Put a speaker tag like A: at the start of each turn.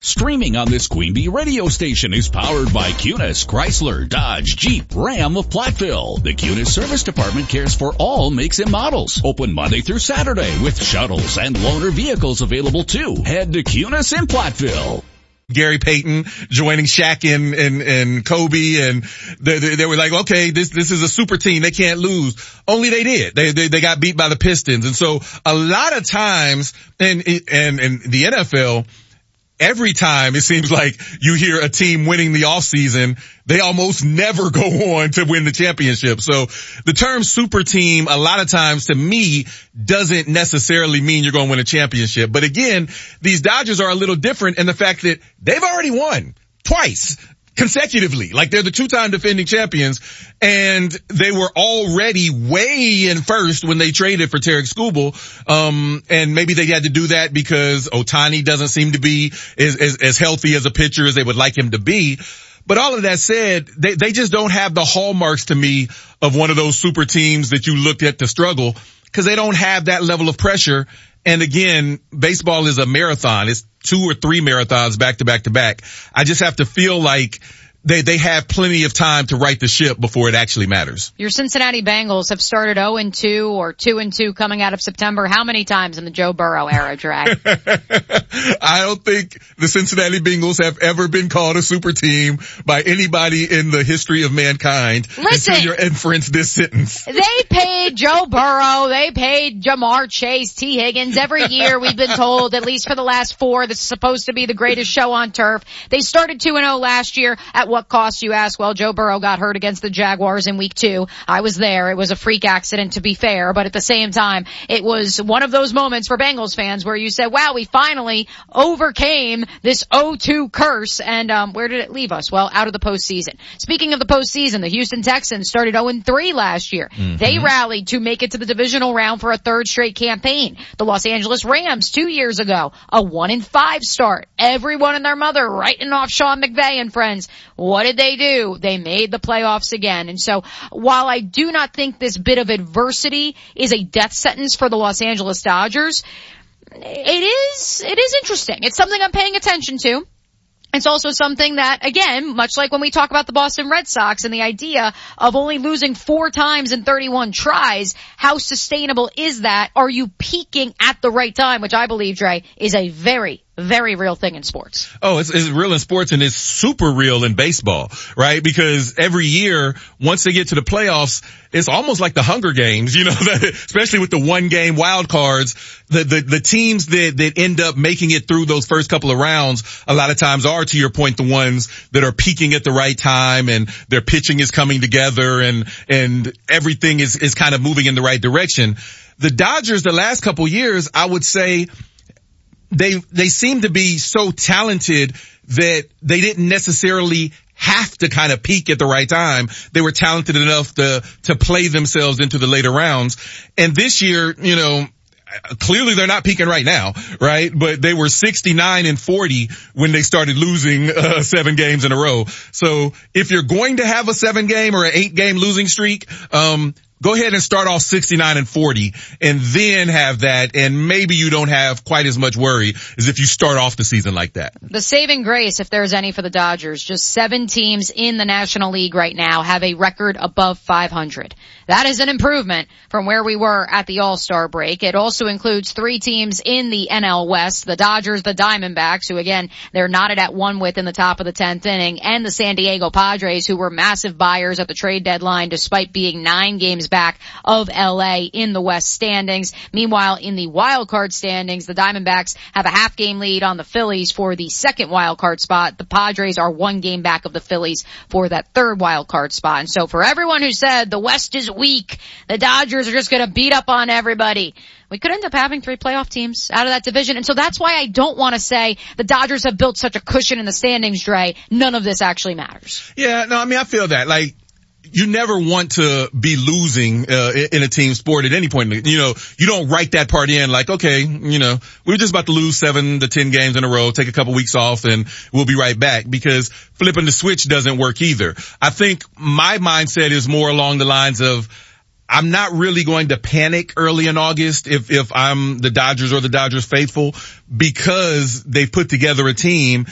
A: Streaming on this Queen Bee radio station is powered by Cunis, Chrysler, Dodge, Jeep, Ram of Platteville. The Cunis Service Department cares for all makes and models. Open Monday through Saturday with shuttles and loaner vehicles available too. Head to Cunis in Platteville.
B: Gary Payton joining Shaq and Kobe, and they were like, okay, this is a super team. They can't lose. Only they did. They got beat by the Pistons. And so a lot of times in the NFL, every time it seems like you hear a team winning the offseason, they almost never go on to win the championship. So the term super team, a lot of times to me, doesn't necessarily mean you're going to win a championship. But again, these Dodgers are a little different in the fact that they've already won twice consecutively. Like, they're the two-time defending champions, and they were already way in first when they traded for Tarek Skubal. And maybe they had to do that because Ohtani doesn't seem to be as healthy as a pitcher as they would like him to be. But all of that said, they just don't have the hallmarks to me of one of those super teams that you looked at to struggle, because they don't have that level of pressure. And again, baseball is a marathon. It's 2 or 3 marathons back to back to back. I just have to feel like they have plenty of time to right the ship before it actually matters.
C: Your Cincinnati Bengals have started 0-2 or 2-2 coming out of September. How many times in the Joe Burrow era, Drag?
B: I don't think the Cincinnati Bengals have ever been called a super team by anybody in the history of mankind.
C: Listen,
B: until you inference this sentence.
C: They paid Joe Burrow. They paid Jamar Chase, T. Higgins. Every year we've been told, at least for the last 4, this is supposed to be the greatest show on turf. They started 2-0 last year. At what cost, you ask? Well, Joe Burrow got hurt against the Jaguars in week 2. I was there. It was a freak accident, to be fair, but at the same time, it was one of those moments for Bengals fans where you said, wow, we finally overcame this 0-2 curse. And where did it leave us? Well, out of the postseason. Speaking of the postseason, the Houston Texans started 0-3 last year. Mm-hmm. They rallied to make it to the divisional round for a 3rd straight campaign. The Los Angeles Rams 2 years ago, a 1-5 start. Everyone and their mother writing off Sean McVay and friends. What did they do? They made the playoffs again. And so while I do not think this bit of adversity is a death sentence for the Los Angeles Dodgers, it is interesting. It's something I'm paying attention to. It's also something that, again, much like when we talk about the Boston Red Sox and the idea of only losing 4 times in 31 tries, how sustainable is that? Are you peaking at the right time? Which I believe, Dre, is a very, very real thing in sports. Oh,
B: it's real in sports, and it's super real in baseball, right? Because every year, once they get to the playoffs, it's almost like the Hunger Games, you know, especially with the 1-game wild cards. The teams that end up making it through those first couple of rounds a lot of times are, to your point, the ones that are peaking at the right time, and their pitching is coming together, and everything is kind of moving in the right direction. The Dodgers, the last couple years, I would say, they seem to be so talented that they didn't necessarily have to kind of peak at the right time. They were talented enough to play themselves into the later rounds. And this year, you know, clearly they're not peaking right now, right? But they were 69-40 when they started losing 7 games in a row. So if you're going to have a 7-game or an 8-game losing streak, go ahead and start off 69-40 and then have that, and maybe you don't have quite as much worry as if you start off the season like that.
C: The saving grace, if there's any for the Dodgers, just 7 teams in the National League right now have a record above 500. That is an improvement from where we were at the All-Star break. It also includes 3 teams in the NL West, the Dodgers, the Diamondbacks, who again, they're knotted at 1 with in the top of the 10th inning, and the San Diego Padres, who were massive buyers at the trade deadline despite being 9 games back of LA in the West standings. Meanwhile, in the wild card standings, the Diamondbacks have a half-game lead on the Phillies for the 2nd wild card spot. The Padres are 1 game back of the Phillies for that 3rd wild card spot. And so for everyone who said the West is weak, the Dodgers are just going to beat up on everybody, we could end up having 3 playoff teams out of that division. And so that's why I don't want to say the Dodgers have built such a cushion in the standings, Dre. None of this actually matters.
B: Yeah, no, I mean, I feel that. Like, you never want to be losing in a team sport at any point. You know, you don't write that part in like, okay, you know, we're just about to lose 7 to 10 games in a row, take a couple weeks off, and we'll be right back, because flipping the switch doesn't work either. I think my mindset is more along the lines of, I'm not really going to panic early in August if I'm the Dodgers or the Dodgers faithful, because they've put together a team